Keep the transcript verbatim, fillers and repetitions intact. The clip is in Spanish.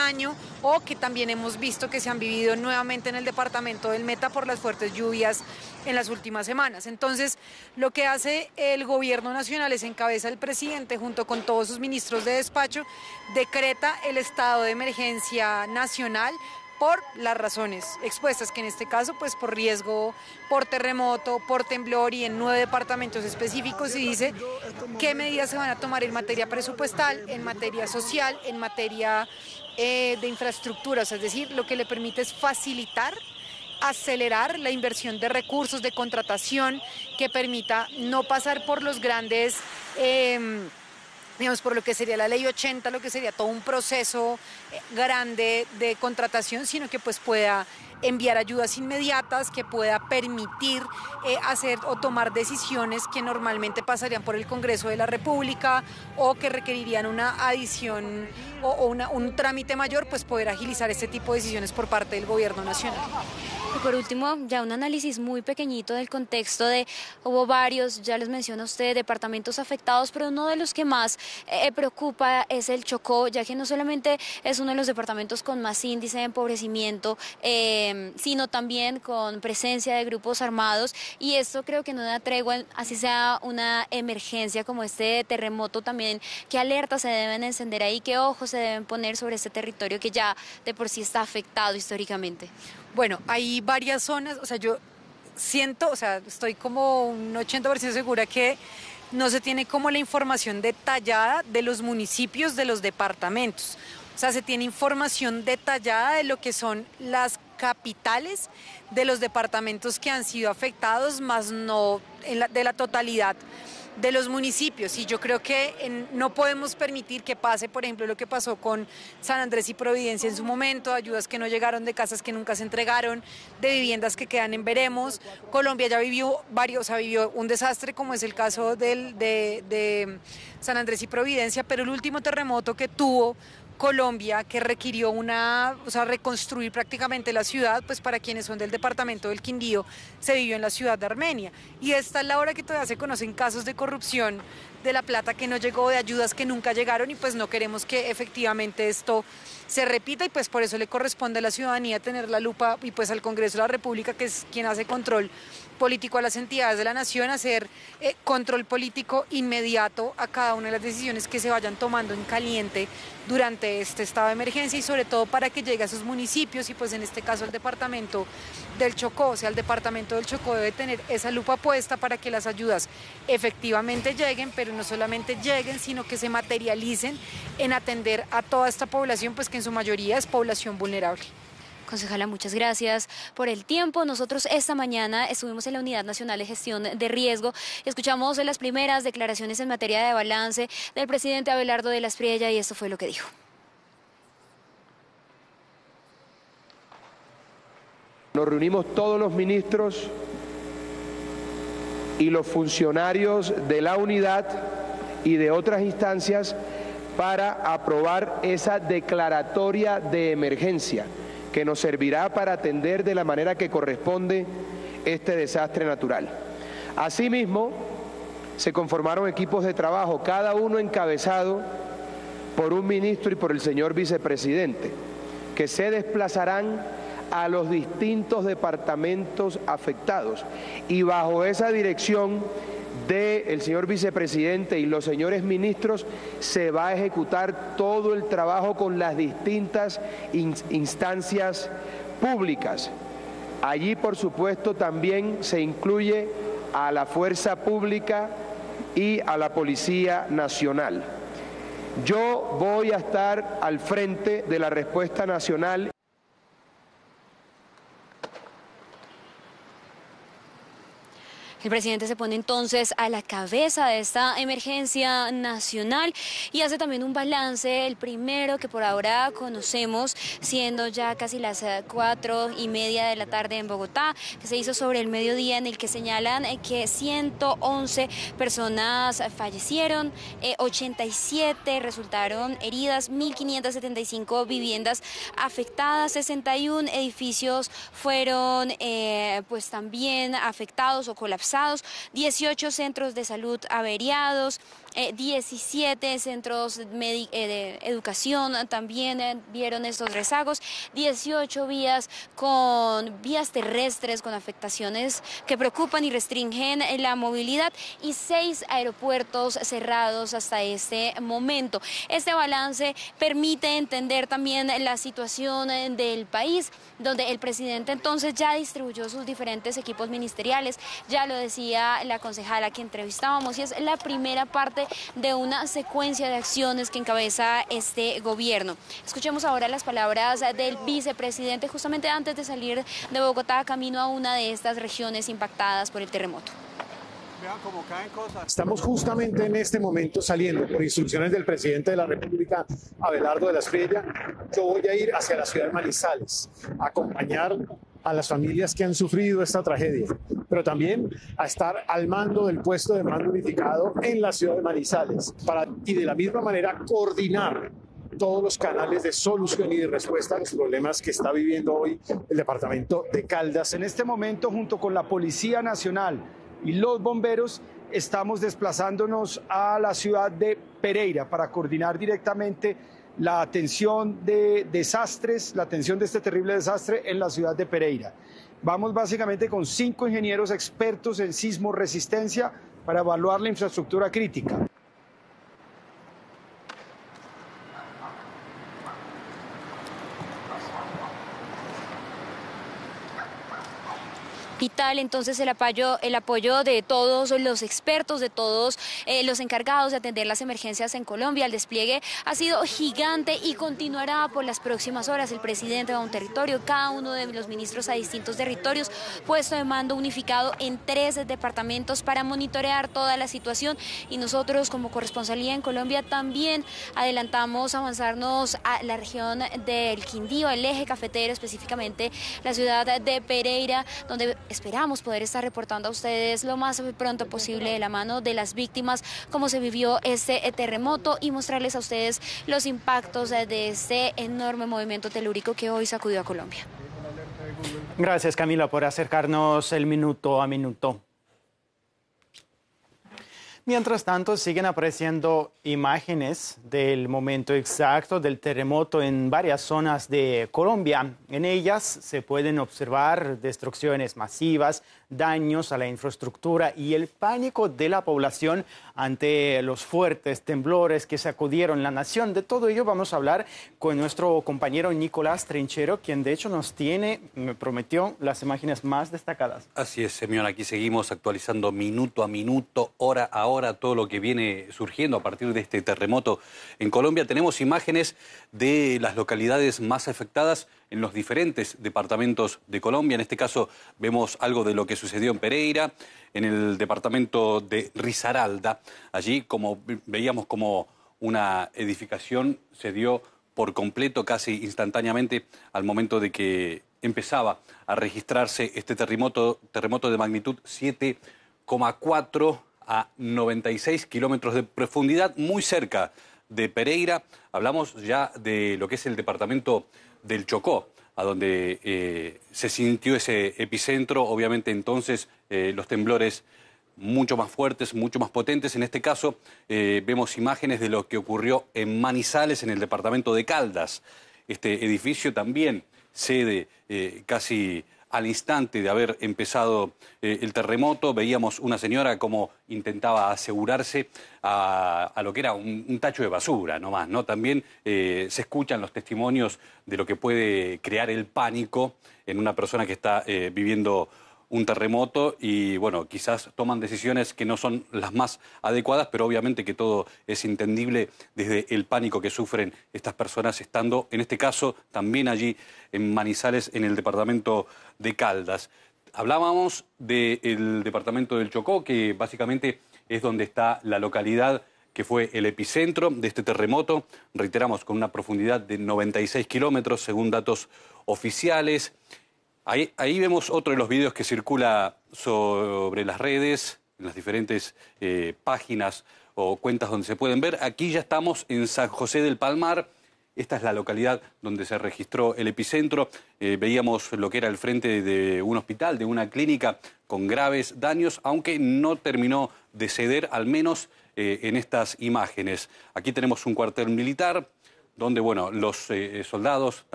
daño o que también hemos visto que se han vivido nuevamente en el departamento del Meta por las fuertes lluvias en las últimas semanas. Entonces, lo que hace el gobierno nacional es, en cabeza del presidente, junto con todos sus ministros de despacho, decreta el estado de emergencia nacional por las razones expuestas, que en este caso pues por riesgo, por terremoto, por temblor, y en nueve departamentos específicos, y dice qué medidas se van a tomar en materia presupuestal, en materia social, en materia eh, de infraestructura, o sea, es decir, lo que le permite es facilitar, acelerar la inversión de recursos, de contratación, que permita no pasar por los grandes... Eh, digamos, por lo que sería la ley ochenta, lo que sería todo un proceso grande de contratación, sino que pues pueda enviar ayudas inmediatas, que pueda permitir eh, hacer o tomar decisiones que normalmente pasarían por el Congreso de la República o que requerirían una adición o, o una, un trámite mayor, pues poder agilizar este tipo de decisiones por parte del Gobierno Nacional. Y por último, ya un análisis muy pequeñito del contexto de, hubo varios, ya les menciona usted, departamentos afectados, pero uno de los que más eh, preocupa es el Chocó, ya que no solamente es uno de los departamentos con más índice de empobrecimiento, eh, sino también con presencia de grupos armados, y esto creo que no da tregua, así sea una emergencia como este terremoto también, qué alertas se deben encender ahí, qué ojos se deben poner sobre este territorio que ya de por sí está afectado históricamente. Bueno, hay varias zonas, o sea, yo siento, o sea, estoy como un ochenta por ciento segura que no se tiene como la información detallada de los municipios, de los departamentos. O sea, se tiene información detallada de lo que son las capitales de los departamentos que han sido afectados, más no en la, de la totalidad de los municipios, y yo creo que en, no podemos permitir que pase, por ejemplo, lo que pasó con San Andrés y Providencia en su momento, ayudas que no llegaron, de casas que nunca se entregaron, de viviendas que quedan en veremos. Colombia ya vivió varios, o sea, vivió un desastre, como es el caso del, de, de San Andrés y Providencia, pero el último terremoto que tuvo Colombia, que requirió una, o sea, reconstruir prácticamente la ciudad, pues para quienes son del departamento del Quindío, se vivió en la ciudad de Armenia. Y esta es la hora que todavía se conocen casos de corrupción de la plata que no llegó, de ayudas que nunca llegaron, y pues no queremos que efectivamente esto se repita, y pues por eso le corresponde a la ciudadanía tener la lupa, y pues al Congreso de la República, que es quien hace control político a las entidades de la nación, hacer eh, control político inmediato a cada una de las decisiones que se vayan tomando en caliente durante este estado de emergencia, y sobre todo para que llegue a sus municipios, y pues en este caso el departamento del Chocó. O sea, el departamento del Chocó debe tener esa lupa puesta para que las ayudas efectivamente lleguen, pero no solamente lleguen, sino que se materialicen en atender a toda esta población, pues que en su mayoría es población vulnerable. Concejala, muchas gracias por el tiempo. Nosotros esta mañana estuvimos en la Unidad Nacional de Gestión de Riesgo y escuchamos las primeras declaraciones en materia de balance del presidente Abelardo de la Espriella, y esto fue lo que dijo. Nos reunimos todos los ministros y los funcionarios de la unidad y de otras instancias para aprobar esa declaratoria de emergencia que nos servirá para atender de la manera que corresponde este desastre natural. Asimismo, se conformaron equipos de trabajo, cada uno encabezado por un ministro y por el señor vicepresidente, que se desplazarán a los distintos departamentos afectados, y bajo esa dirección del señor vicepresidente y los señores ministros se va a ejecutar todo el trabajo con las distintas instancias públicas. Allí, por supuesto, también se incluye a la Fuerza Pública y a la Policía Nacional. Yo voy a estar al frente de la respuesta nacional. El presidente se pone entonces a la cabeza de esta emergencia nacional y hace también un balance, el primero que por ahora conocemos, siendo ya casi las cuatro y media de la tarde en Bogotá, que se hizo sobre el mediodía, en el que señalan que ciento once personas fallecieron, eh, ochenta y siete resultaron heridas, mil quinientas setenta y cinco viviendas afectadas, sesenta y uno edificios fueron eh, pues también afectados o colapsados, dieciocho centros de salud averiados, eh, diecisiete centros eh, de educación también eh, vieron estos rezagos, dieciocho vías con vías terrestres con afectaciones que preocupan y restringen la movilidad y seis aeropuertos cerrados hasta este momento. Este balance permite entender también la situación del país, donde el presidente entonces ya distribuyó sus diferentes equipos ministeriales, ya lo decía la concejala que entrevistábamos, y es la primera parte de una secuencia de acciones que encabeza este gobierno. Escuchemos ahora las palabras del vicepresidente justamente antes de salir de Bogotá, camino a una de estas regiones impactadas por el terremoto. Estamos justamente en este momento saliendo por instrucciones del presidente de la República, Abelardo de la Espriella. Yo voy a ir hacia la ciudad de Manizales, a acompañar a las familias que han sufrido esta tragedia, pero también a estar al mando del puesto de mando unificado en la ciudad de Manizales para, y de la misma manera coordinar todos los canales de solución y de respuesta a los problemas que está viviendo hoy el departamento de Caldas. En este momento, junto con la Policía Nacional y los bomberos, estamos desplazándonos a la ciudad de Pereira para coordinar directamente la atención de desastres, la atención de este terrible desastre en la ciudad de Pereira. Vamos básicamente con cinco ingenieros expertos en sismo resistencia para evaluar la infraestructura crítica. Vital entonces el apoyo, el apoyo de todos los expertos, de todos eh, los encargados de atender las emergencias en Colombia. El despliegue ha sido gigante y continuará por las próximas horas. El presidente va a un territorio, cada uno de los ministros a distintos territorios, puesto de mando unificado en tres departamentos para monitorear toda la situación, y nosotros como corresponsalía en Colombia también adelantamos avanzarnos a la región del Quindío, el eje cafetero, específicamente la ciudad de Pereira, donde esperamos poder estar reportando a ustedes lo más pronto posible de la mano de las víctimas cómo se vivió este terremoto y mostrarles a ustedes los impactos de este enorme movimiento telúrico que hoy sacudió a Colombia. Gracias, Camila, por acercarnos el minuto a minuto. Mientras tanto, siguen apareciendo imágenes del momento exacto del terremoto en varias zonas de Colombia. En ellas se pueden observar destrucciones masivas, daños a la infraestructura y el pánico de la población ante los fuertes temblores que sacudieron la nación. De todo ello vamos a hablar con nuestro compañero Nicolás Trinchero, quien de hecho nos tiene, me prometió, las imágenes más destacadas. Así es, Semyon, aquí seguimos actualizando minuto a minuto, hora a hora, todo lo que viene surgiendo a partir de este terremoto en Colombia. Tenemos imágenes de las localidades más afectadas en los diferentes departamentos de Colombia. En este caso vemos algo de lo que sucedió en Pereira, en el departamento de Risaralda. Allí, como veíamos, como una edificación se dio por completo, casi instantáneamente, al momento de que empezaba a registrarse este terremoto, terremoto de magnitud siete coma cuatro a noventa y seis kilómetros de profundidad, muy cerca de Pereira. Hablamos ya de lo que es el departamento del Chocó, a donde eh, se sintió ese epicentro. Obviamente entonces eh, los temblores mucho más fuertes, mucho más potentes. En este caso eh, vemos imágenes de lo que ocurrió en Manizales, en el departamento de Caldas. Este edificio también cede eh, casi al instante de haber empezado eh, el terremoto. Veíamos una señora como intentaba asegurarse a, a lo que era un, un tacho de basura, no más, ¿no? También eh, se escuchan los testimonios de lo que puede crear el pánico en una persona que está eh, viviendo un terremoto y, bueno, quizás toman decisiones que no son las más adecuadas, pero obviamente que todo es entendible desde el pánico que sufren estas personas estando, en este caso, también allí en Manizales, en el departamento de Caldas. Hablábamos del departamento del Chocó, que básicamente es donde está la localidad que fue el epicentro de este terremoto, reiteramos, con una profundidad de noventa y seis kilómetros, según datos oficiales. Ahí, ahí vemos otro de los videos que circula sobre las redes, en las diferentes eh, páginas o cuentas donde se pueden ver. Aquí ya estamos en San José del Palmar, Esta es la localidad donde se registró el epicentro. Eh, veíamos lo que era el frente de un hospital, de una clínica con graves daños, aunque no terminó de ceder, al menos eh, en estas imágenes. Aquí tenemos un cuartel militar donde, bueno, los eh, soldados